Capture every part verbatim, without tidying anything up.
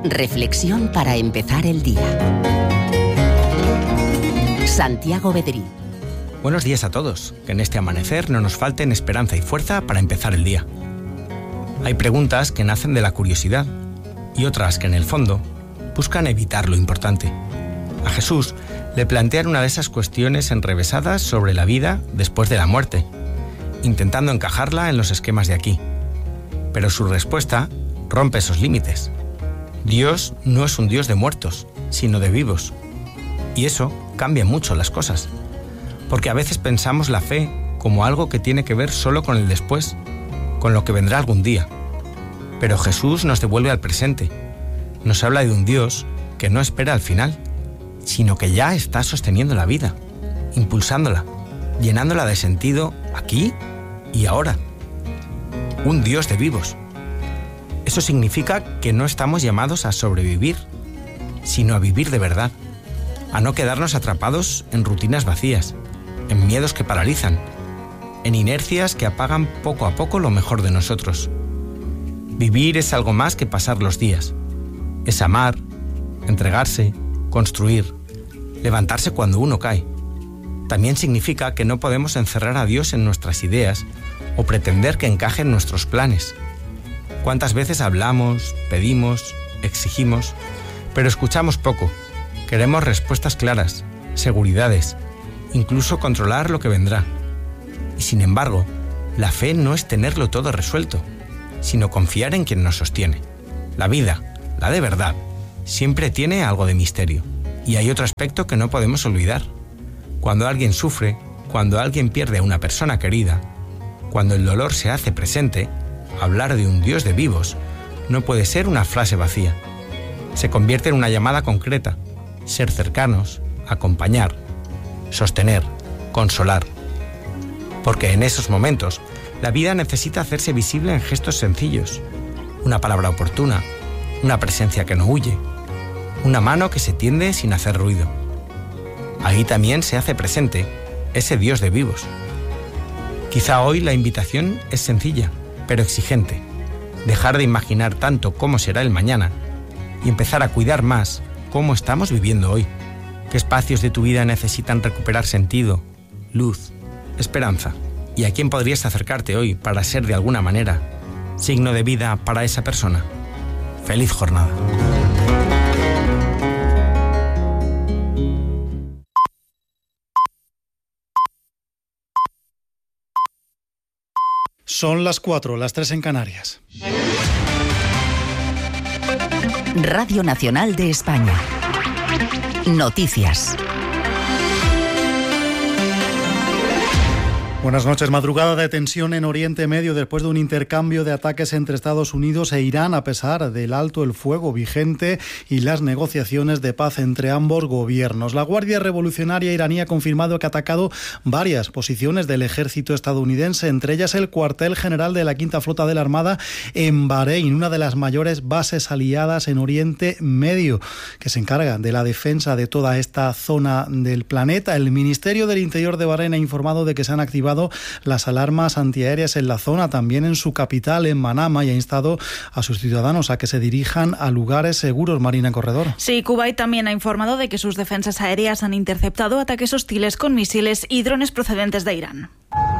Reflexión para empezar el día. Santiago Bedrí. Buenos días a todos. Que en este amanecer no nos falten esperanza y fuerza para empezar el día. Hay preguntas que nacen de la curiosidad y otras que en el fondo buscan evitar lo importante. A Jesús le plantean una de esas cuestiones enrevesadas sobre la vida después de la muerte, intentando encajarla en los esquemas de aquí. Pero su respuesta rompe esos límites. Dios no es un Dios de muertos, sino de vivos. Y eso cambia mucho las cosas, porque a veces pensamos la fe como algo que tiene que ver solo con el después, con lo que vendrá algún día. Pero Jesús nos devuelve al presente. Nos habla de un Dios que no espera al final, sino que ya está sosteniendo la vida, impulsándola, llenándola de sentido aquí y ahora. Un Dios de vivos. Eso significa que no estamos llamados a sobrevivir, sino a vivir de verdad, a no quedarnos atrapados en rutinas vacías, en miedos que paralizan, en inercias que apagan poco a poco lo mejor de nosotros. Vivir es algo más que pasar los días. Es amar, entregarse, construir, levantarse cuando uno cae. También significa que no podemos encerrar a Dios en nuestras ideas o pretender que encaje en nuestros planes. ¿Cuántas veces hablamos, pedimos, exigimos, pero escuchamos poco? Queremos respuestas claras, seguridades, incluso controlar lo que vendrá. Y sin embargo, la fe no es tenerlo todo resuelto, sino confiar en quien nos sostiene. La vida, la de verdad, siempre tiene algo de misterio. Y hay otro aspecto que no podemos olvidar. Cuando alguien sufre, cuando alguien pierde a una persona querida, cuando el dolor se hace presente, hablar de un Dios de vivos no puede ser una frase vacía. Se convierte en una llamada concreta. Ser cercanos, acompañar, sostener, consolar. Porque en esos momentos, la vida necesita hacerse visible en gestos sencillos. Una palabra oportuna, una presencia que no huye, una mano que se tiende sin hacer ruido. Ahí también se hace presente ese Dios de vivos. Quizá hoy la invitación es sencilla, pero exigente. Dejar de imaginar tanto cómo será el mañana y empezar a cuidar más cómo estamos viviendo hoy. ¿Qué espacios de tu vida necesitan recuperar sentido, luz, esperanza? ¿Y a quién podrías acercarte hoy para ser de alguna manera signo de vida para esa persona? ¡Feliz jornada! Son las cuatro, las tres en Canarias. Radio Nacional de España. Noticias. Buenas noches. Madrugada de tensión en Oriente Medio después de un intercambio de ataques entre Estados Unidos e Irán a pesar del alto el fuego vigente y las negociaciones de paz entre ambos gobiernos. La Guardia Revolucionaria iraní ha confirmado que ha atacado varias posiciones del ejército estadounidense, entre ellas el cuartel general de la Quinta Flota de la Armada en Bahrein, una de las mayores bases aliadas en Oriente Medio, que se encarga de la defensa de toda esta zona del planeta. El Ministerio del Interior de Bahrein ha informado de que se han activado las alarmas antiaéreas en la zona, también en su capital, en Manama, y ha instado a sus ciudadanos a que se dirijan a lugares seguros. Marina Corredor. Sí, Kuwait también ha informado de que sus defensas aéreas han interceptado ataques hostiles con misiles y drones procedentes de Irán.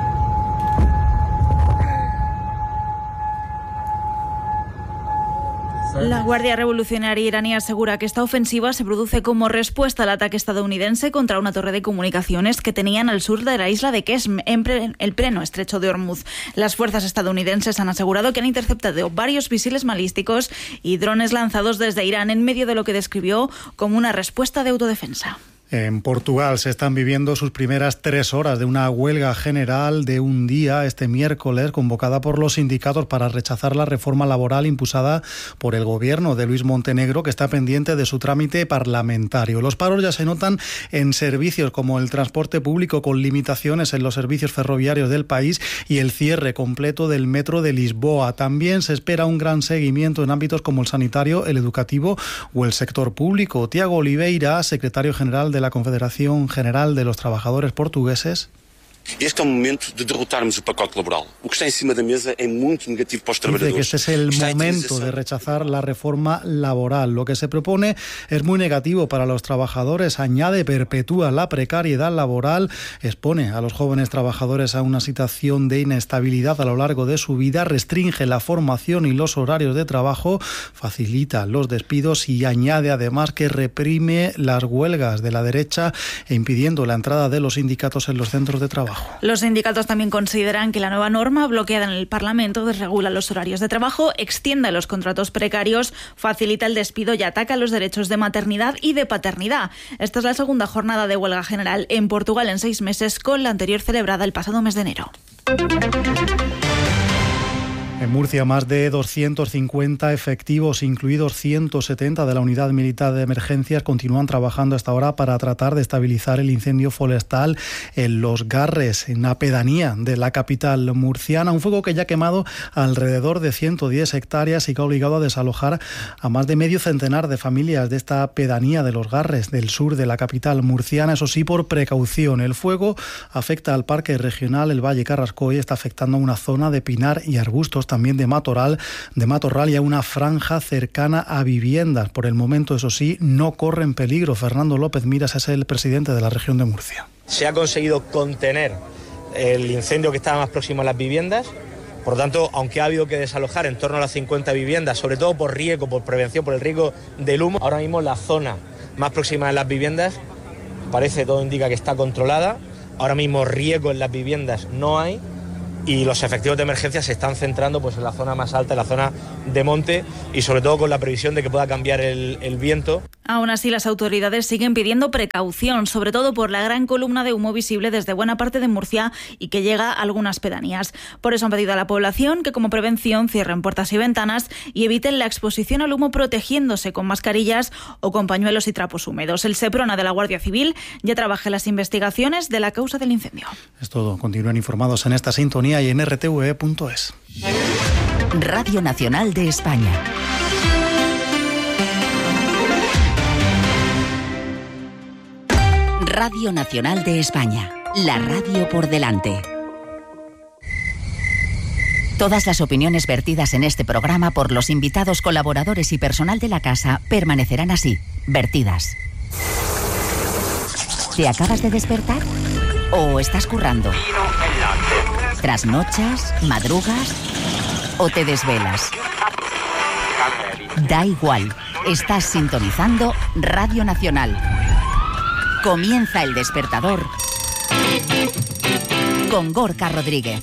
La Guardia Revolucionaria iraní asegura que esta ofensiva se produce como respuesta al ataque estadounidense contra una torre de comunicaciones que tenían al sur de la isla de Qeshm, en el pleno estrecho de Hormuz. Las fuerzas estadounidenses han asegurado que han interceptado varios misiles balísticos y drones lanzados desde Irán en medio de lo que describió como una respuesta de autodefensa. En Portugal se están viviendo sus primeras tres horas de una huelga general de un día este miércoles, convocada por los sindicatos para rechazar la reforma laboral impulsada por el gobierno de Luis Montenegro, que está pendiente de su trámite parlamentario. Los paros ya se notan en servicios como el transporte público, con limitaciones en los servicios ferroviarios del país y el cierre completo del metro de Lisboa. También se espera un gran seguimiento en ámbitos como el sanitario, el educativo o el sector público. Tiago Oliveira, secretario general de de la Confederación General de los Trabajadores Portugueses. Este é o momento de derrotarmos o pacote laboral. O que está encima da mesa é muito negativo para os trabalhadores. Dice que este es el momento de rechazar la reforma laboral. Lo que se propone es muy negativo para los trabajadores. Añade, perpetúa la precariedad laboral, expone a los jóvenes trabajadores a una situación de inestabilidad a lo largo de su vida, restringe la formación y los horarios de trabajo, facilita los despidos y añade además que reprime las huelgas de la derecha e impidiendo la entrada de los sindicatos en los centros de trabajo. Los sindicatos también consideran que la nueva norma bloqueada en el Parlamento desregula los horarios de trabajo, extiende los contratos precarios, facilita el despido y ataca los derechos de maternidad y de paternidad. Esta es la segunda jornada de huelga general en Portugal en seis meses, con la anterior celebrada el pasado mes de enero. En Murcia, más de doscientos cincuenta efectivos, incluidos ciento setenta de la Unidad Militar de Emergencias, continúan trabajando hasta ahora para tratar de estabilizar el incendio forestal en Los Garres, en la pedanía de la capital murciana. Un fuego que ya ha quemado alrededor de ciento diez hectáreas y que ha obligado a desalojar a más de medio centenar de familias de esta pedanía de Los Garres, del sur de la capital murciana. Eso sí, por precaución. El fuego afecta al Parque Regional El Valle Carrascoy, está afectando a una zona de pinar y arbustos, también de matorral, de matorral y a una franja cercana a viviendas. Por el momento, eso sí, no corren peligro. Fernando López Miras es el presidente de la región de Murcia. Se ha conseguido contener el incendio que estaba más próximo a las viviendas. Por lo tanto, aunque ha habido que desalojar en torno a las cincuenta viviendas, sobre todo por riesgo, por prevención, por el riesgo del humo, ahora mismo la zona más próxima a las viviendas parece, todo indica que está controlada. Ahora mismo riesgo en las viviendas no hay. Y los efectivos de emergencia se están centrando pues en la zona más alta, en la zona de monte, y sobre todo con la previsión de que pueda cambiar el, el viento. Aún así, las autoridades siguen pidiendo precaución, sobre todo por la gran columna de humo visible desde buena parte de Murcia y que llega a algunas pedanías. Por eso han pedido a la población que, como prevención, cierren puertas y ventanas y eviten la exposición al humo protegiéndose con mascarillas o con pañuelos y trapos húmedos. El Seprona de la Guardia Civil ya trabaja en las investigaciones de la causa del incendio. Es todo. Continúen informados en esta sintonía y en r t v e punto es. Radio Nacional de España. Radio Nacional de España. La radio por delante. Todas las opiniones vertidas en este programa por los invitados, colaboradores y personal de la casa permanecerán así, vertidas. ¿Te acabas de despertar? ¿O estás currando? ¿Trasnochas? ¿Madrugas? ¿O te desvelas? Da igual, estás sintonizando Radio Nacional. Comienza El Despertador con Gorka Rodríguez.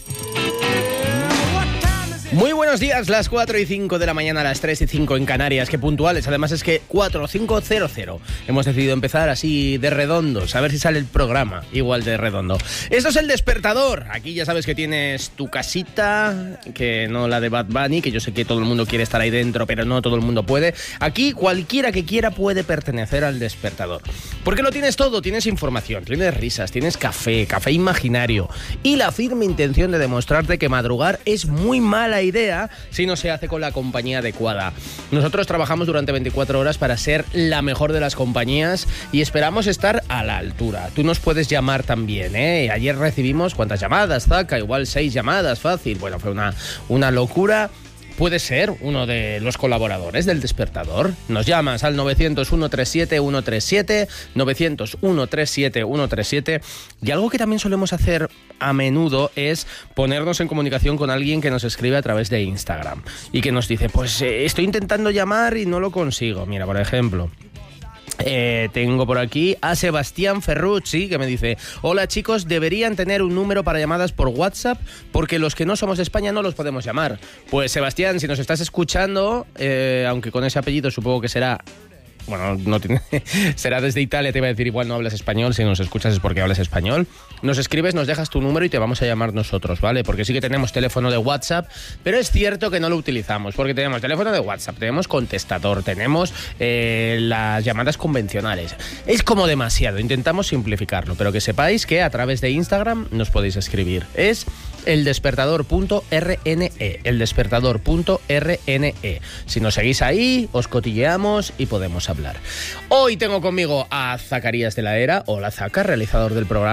Muy buenos días, las cuatro y cinco de la mañana, las tres y cinco en Canarias. Qué puntuales, además es que cuatro cinco cero cero. Hemos decidido empezar así de redondos, a ver si sale el programa igual de redondo. Esto es El Despertador. Aquí ya sabes que tienes tu casita, que no la de Bad Bunny, que yo sé que todo el mundo quiere estar ahí dentro, pero no todo el mundo puede. Aquí cualquiera que quiera puede pertenecer al Despertador. Porque lo tienes todo, tienes información, tienes risas, tienes café, café imaginario y la firme intención de demostrarte que madrugar es muy mala idea si no se hace con la compañía adecuada. Nosotros trabajamos durante veinticuatro horas para ser la mejor de las compañías y esperamos estar a la altura. Tú nos puedes llamar también, ¿eh? Ayer recibimos, ¿cuántas llamadas, Zaca? Igual seis llamadas, fácil. Bueno, fue una, una locura. Puedes ser uno de los colaboradores del Despertador. Nos llamas al nueve cero cero, uno tres siete, uno tres siete, nueve cero cero, uno tres siete, uno tres siete. Y algo que también solemos hacer a menudo es ponernos en comunicación con alguien que nos escribe a través de Instagram y que nos dice, pues eh, estoy intentando llamar y no lo consigo. Mira, por ejemplo... Eh, tengo por aquí a Sebastián Ferrucci que me dice: hola chicos, deberían tener un número para llamadas por WhatsApp porque los que no somos de España no los podemos llamar. Pues Sebastián, si nos estás escuchando, eh, aunque con ese apellido supongo que será... Bueno, no tiene, será desde Italia, te iba a decir, igual no hablas español, si nos escuchas es porque hablas español. Nos escribes, nos dejas tu número y te vamos a llamar nosotros, ¿vale? Porque sí que tenemos teléfono de WhatsApp, pero es cierto que no lo utilizamos, porque tenemos teléfono de WhatsApp, tenemos contestador, tenemos eh, las llamadas convencionales. Es como demasiado, intentamos simplificarlo, pero que sepáis que a través de Instagram nos podéis escribir. Es eldespertador punto r n e, eldespertador punto r n e. Si nos seguís ahí, os cotilleamos y podemos hablar. Hoy tengo conmigo a Zacarías de la Era. Hola Zaca, realizador del programa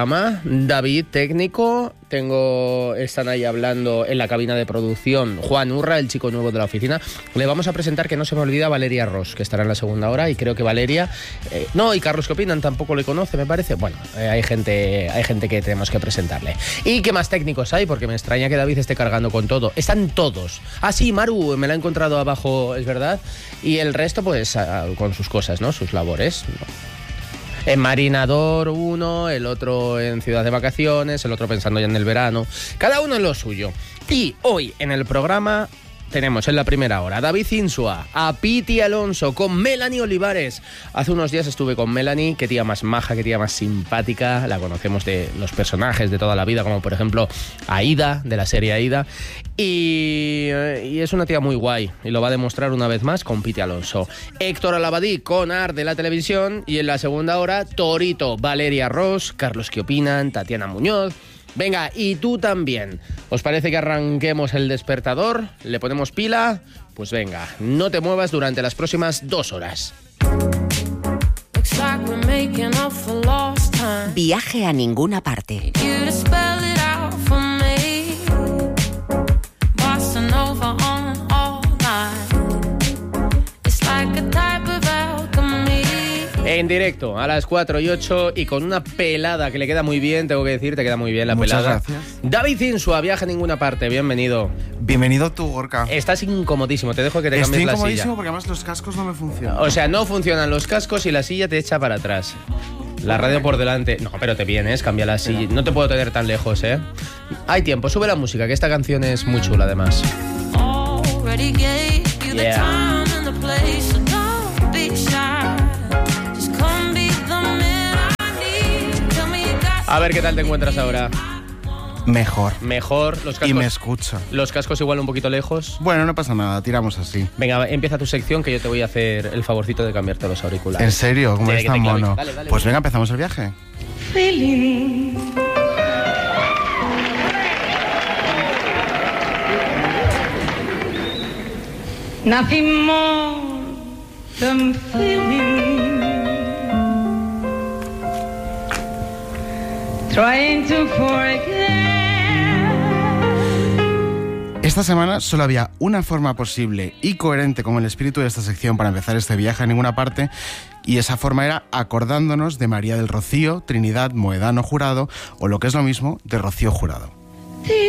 David, técnico. Tengo, están ahí hablando en la cabina de producción Juan Urra, el chico nuevo de la oficina. Le vamos a presentar, que no se me olvida, Valeria Ross, que estará en la segunda hora, y creo que Valeria... Eh, no, y Carlos, ¿qué opinan? Tampoco le conoce, me parece. Bueno, eh, hay gente hay gente que tenemos que presentarle. ¿Y qué más técnicos hay? Porque me extraña que David esté cargando con todo. Están todos. Ah, sí, Maru, me la he encontrado abajo, es verdad. Y el resto, pues, a, con sus cosas, ¿no? Sus labores. En Marinador uno, el otro en Ciudad de Vacaciones, el otro pensando ya en el verano. Cada uno en lo suyo. Y hoy en el programa tenemos en la primera hora David Insua, a Piti Alonso, con Melanie Olivares. Hace unos días estuve con Melanie, qué tía más maja, qué tía más simpática. La conocemos de los personajes de toda la vida, como por ejemplo Aida, de la serie Aida. Y, y es una tía muy guay, y lo va a demostrar una vez más con Piti Alonso. Héctor Alabadí con Ar de la televisión, y en la segunda hora Torito, Valeria Ross, Carlos ¿qué opinan?, Tatiana Muñoz. Venga, y tú también. ¿Os parece que arranquemos el despertador? ¿Le ponemos pila? Pues venga, no te muevas durante las próximas dos horas. Viaje a ninguna parte. En directo, a las cuatro y ocho, y con una pelada que le queda muy bien, tengo que decir, te queda muy bien la Muchas pelada. Gracias. David Insua, viaja a ninguna parte, bienvenido. Bienvenido tú, Gorka. Estás incomodísimo, te dejo que te Estoy cambies la silla. incomodísimo porque además los cascos no me funcionan. O sea, no funcionan los cascos y la silla te echa para atrás. La radio por delante. No, pero te vienes, cambia la silla. No te puedo tener tan lejos, ¿eh? Hay tiempo, sube la música, que esta canción es muy chula además. Yeah. A ver qué tal te encuentras ahora. Mejor. Mejor. Los cascos, y me escucha. Los cascos igual un poquito lejos. Bueno, no pasa nada, tiramos así. Venga, empieza tu sección, que yo te voy a hacer el favorcito de cambiarte los auriculares. ¿En serio? ¿Cómo Sí, eres que tan te claves. mono? Dale, dale, pues dale. venga, empezamos el viaje. Feeling. Nothing more than feeling. Trying to forget. Esta semana solo había una forma posible y coherente con el espíritu de esta sección para empezar este viaje a ninguna parte, y esa forma era acordándonos de María del Rocío, Trinidad Moedano Jurado, o lo que es lo mismo, de Rocío Jurado.